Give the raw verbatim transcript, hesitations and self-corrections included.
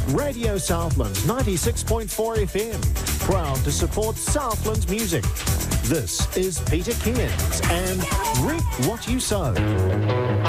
Radio Southlands ninety-six point four F M, proud to support Southlands music. This is Peter Cairns and Reap What You Sow.